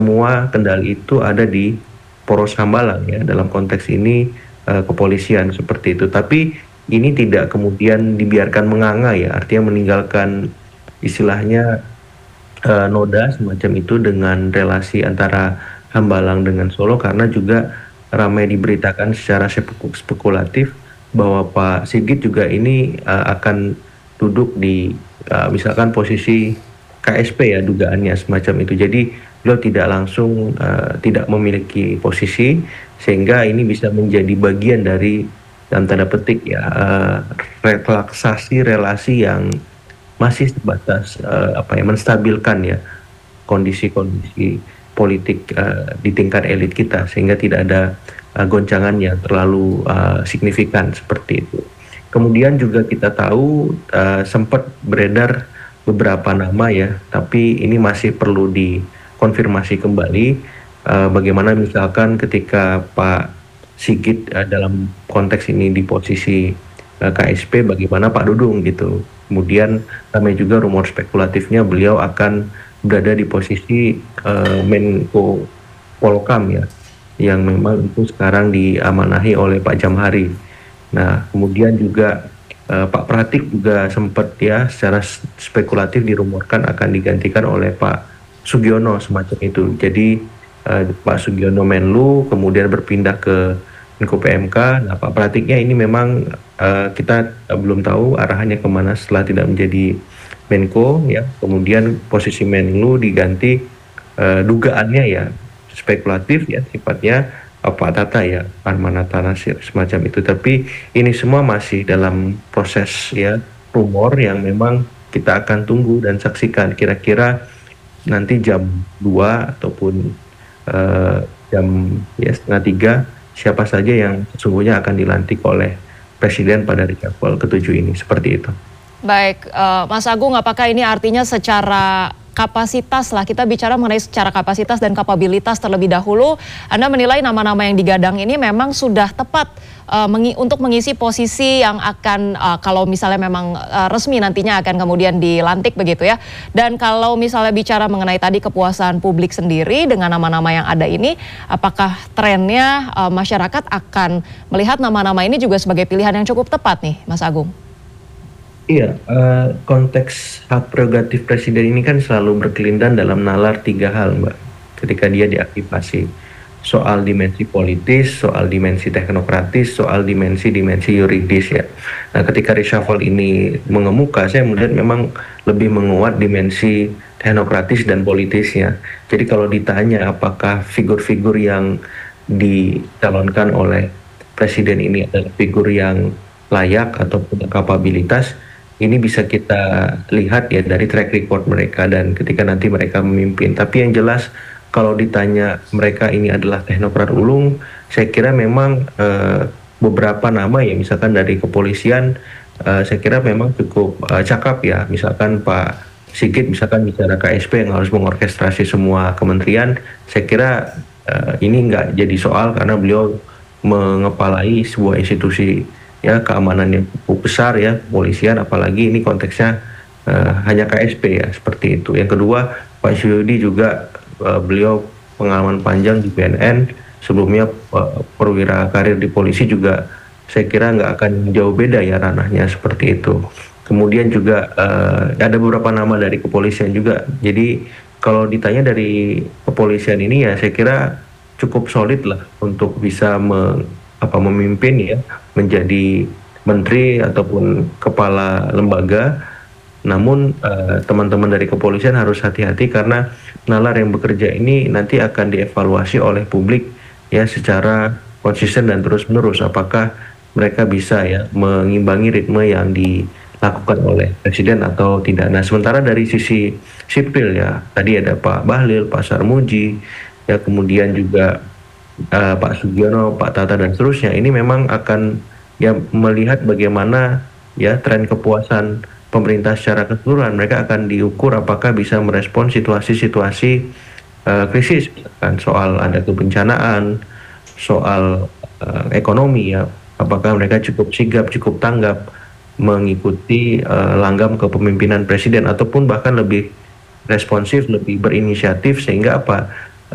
semua kendali itu ada di poros Hambalang ya, dalam konteks ini kepolisian seperti itu. Tapi ini tidak kemudian dibiarkan menganga ya, artinya meninggalkan istilahnya noda semacam itu dengan relasi antara Hambalang dengan Solo, karena juga ramai diberitakan secara spekulatif bahwa Pak Sigit juga ini akan duduk di misalkan posisi KSP ya, dugaannya semacam itu. Jadi beliau tidak langsung tidak memiliki posisi, sehingga ini bisa menjadi bagian dari dalam tanda petik ya relaksasi relasi yang masih sebatas apa ya, menstabilkan ya kondisi-kondisi politik di tingkat elit kita, sehingga tidak ada goncangan yang terlalu signifikan seperti itu. Kemudian juga kita tahu sempat beredar beberapa nama ya, tapi ini masih perlu dikonfirmasi kembali. Bagaimana misalkan ketika Pak Sigit dalam konteks ini di posisi KSP, bagaimana Pak Dudung gitu. Kemudian ramai juga rumor spekulatifnya beliau akan berada di posisi Menko Polkam ya, yang memang itu sekarang diamanahi oleh Pak Jamhari. Nah, kemudian juga Pak Pratik juga sempat ya secara spekulatif dirumorkan akan digantikan oleh Pak Sugiono semacam itu. Jadi Pak Sugiono Menlu kemudian berpindah ke Menko PMK. Nah, Pak Pratiknya ini memang kita belum tahu arahannya kemana setelah tidak menjadi Menko ya. Kemudian posisi Menlu diganti dugaannya ya spekulatif ya sifatnya Pak Tata ya, Armanata Nasir semacam itu. Tapi ini semua masih dalam proses ya rumor yang memang kita akan tunggu dan saksikan kira-kira nanti jam 2 ataupun jam ya setengah 3 siapa saja yang sesungguhnya akan dilantik oleh Presiden pada reshuffle ke-7 ini, seperti itu. Baik, Mas Agung, apakah ini artinya secara kapasitas lah, kita bicara mengenai secara kapasitas dan kapabilitas terlebih dahulu, Anda menilai nama-nama yang digadang ini memang sudah tepat untuk mengisi posisi yang akan kalau misalnya memang resmi nantinya akan kemudian dilantik begitu ya. Dan kalau misalnya bicara mengenai tadi kepuasan publik sendiri dengan nama-nama yang ada ini, apakah trennya masyarakat akan melihat nama-nama ini juga sebagai pilihan yang cukup tepat nih, Mas Agung? Iya, konteks hak prerogatif presiden ini kan selalu berkelindan dalam nalar 3 hal, Mbak. Ketika dia diaktifasi, soal dimensi politis, soal dimensi teknokratis, soal dimensi yuridis ya. Nah, ketika reshuffle ini mengemuka, saya melihat memang lebih menguat dimensi teknokratis dan politisnya. Jadi kalau ditanya apakah figur-figur yang dicalonkan oleh presiden ini adalah figur yang layak atau punya kapabilitas, ini bisa kita lihat ya dari track record mereka dan ketika nanti mereka memimpin. Tapi yang jelas kalau ditanya mereka ini adalah teknokrat ulung, saya kira memang beberapa nama ya, misalkan dari kepolisian, saya kira memang cukup cakap ya. Misalkan Pak Sigit misalkan bicara KSP yang harus mengorkestrasi semua kementerian, saya kira ini nggak jadi soal karena beliau mengepalai sebuah institusi ya keamanan yang cukup besar ya, kepolisian, apalagi ini konteksnya hanya KSP ya, seperti itu. Yang kedua, Pak Syudi juga beliau pengalaman panjang di BNN, sebelumnya perwira karir di polisi juga, saya kira nggak akan jauh beda ya ranahnya seperti itu. Kemudian juga ada beberapa nama dari kepolisian juga. Jadi kalau ditanya dari kepolisian ini ya, saya kira cukup solid lah untuk bisa memimpin ya, menjadi menteri ataupun kepala lembaga. Namun teman-teman dari kepolisian harus hati-hati karena nalar yang bekerja ini nanti akan dievaluasi oleh publik ya secara konsisten dan terus-menerus. Apakah mereka bisa ya mengimbangi ritme yang dilakukan oleh presiden atau tidak. Nah, sementara dari sisi sipil ya, tadi ada Pak Bahlil, Pak Sarmuji, ya kemudian juga Pak Sugiono, Pak Tata dan seterusnya, ini memang akan ya melihat bagaimana ya tren kepuasan pemerintah secara keseluruhan. Mereka akan diukur apakah bisa merespon situasi-situasi krisis, kan soal ada kebencanaan, soal ekonomi ya, apakah mereka cukup sigap, cukup tanggap mengikuti langgam kepemimpinan presiden ataupun bahkan lebih responsif, lebih berinisiatif sehingga apa